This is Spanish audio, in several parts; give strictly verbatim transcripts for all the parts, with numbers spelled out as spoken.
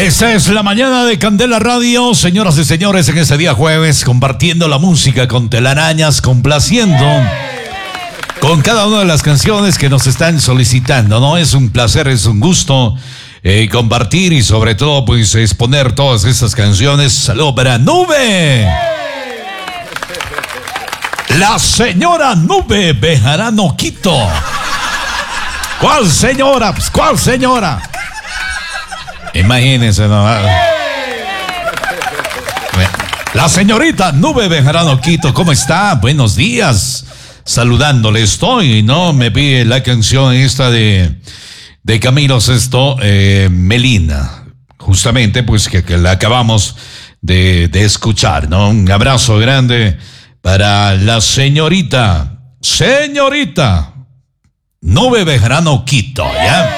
Esta es la mañana de Candela Radio, señoras y señores, en este día jueves, compartiendo la música con telarañas, complaciendo con cada una de las canciones que nos están solicitando, ¿no? Es un placer, es un gusto eh, compartir y sobre todo, pues, exponer todas estas canciones. Saludos para Nube. La señora Nube Bejarano Quito. ¿Cuál señora? Pues, ¿cuál señora? Imagínense, ¿no? La señorita Nube Bejarano Quito, ¿cómo está? Buenos días. Saludándole estoy, ¿no? Me pide la canción esta de, de Camilo Sesto, eh, Melina. Justamente, pues, que, que la acabamos de, de escuchar, ¿no? Un abrazo grande para la señorita, señorita Nube Bejarano Quito, ¿ya?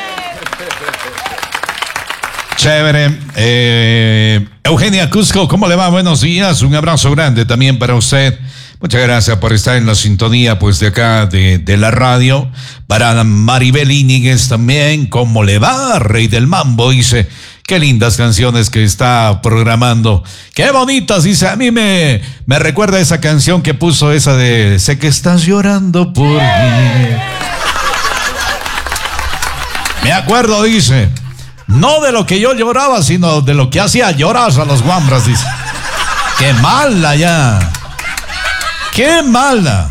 Chévere. Eh, Eugenia Cusco, ¿cómo le va? Buenos días. Un abrazo grande también para usted. Muchas gracias por estar en la sintonía, pues, de acá, de, de la radio. Para Maribel Íñiguez también, ¿cómo le va? Rey del Mambo, dice, qué lindas canciones que está programando. Qué bonitas, dice, a mí me, me recuerda esa canción que puso, esa de sé que estás llorando por mí. Me acuerdo, dice. No de lo que yo lloraba, sino de lo que hacía llorar a los guambras, dice. ¡Qué mala ya! ¡Qué mala!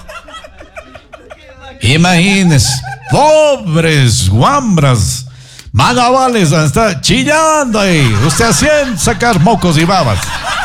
Imagínense, pobres guambras, manavales, está chillando ahí. Usted hacía sacar mocos y babas.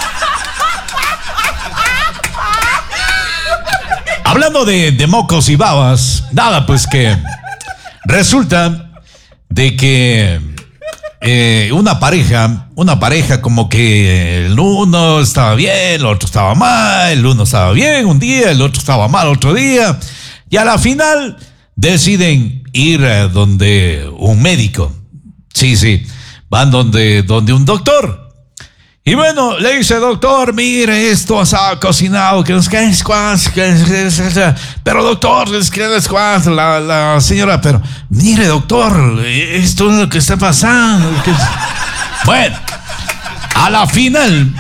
Hablando de, de mocos y babas, nada, pues que resulta de que Eh, una pareja, una pareja como que el uno estaba bien, el otro estaba mal, el uno estaba bien un día, el otro estaba mal otro día, y a la final deciden ir a donde un médico. Sí, sí, van donde, donde un doctor. Y bueno, le dice, doctor, mire, esto ha cocinado, que nos cae squash, pero doctor, es que la, la señora, pero mire, doctor, esto es lo que está pasando. Bueno, a la final,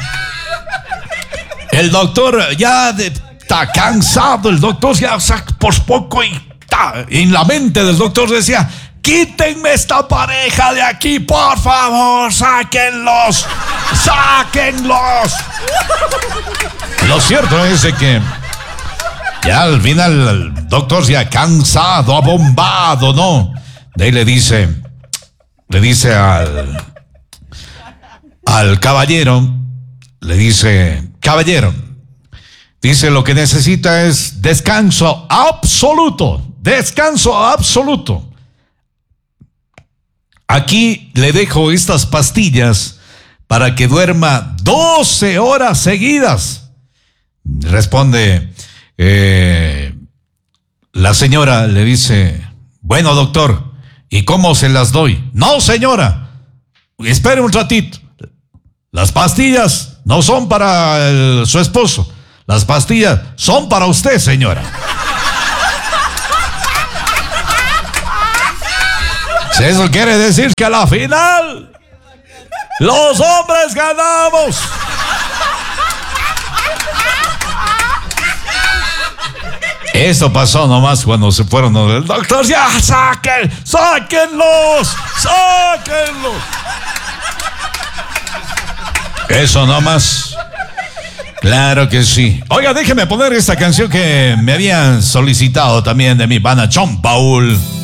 el doctor ya de, está cansado, el doctor ya por poco y ta, en la mente del doctor decía, quítenme esta pareja de aquí, por favor, sáquenlos, sáquenlos. Lo cierto es que ya al final el doctor ya cansado, abombado, ¿no? De ahí le dice, le dice al, al caballero, le dice, caballero, dice, lo que necesita es descanso absoluto, descanso absoluto. Aquí le dejo estas pastillas para que duerma doce horas seguidas. Responde eh, la señora, le dice, bueno, doctor, ¿y cómo se las doy? No, señora, espere un ratito. Las pastillas no son para el, su esposo. Las pastillas son para usted, señora. Eso quiere decir que a la final los hombres ganamos. Esto pasó nomás cuando se fueron del doctor. Ya, saquen, sáquenlos, sáquenlos. Eso nomás. Claro que sí. Oiga, déjeme poner esta canción que me habían solicitado también de mi pana John Paul.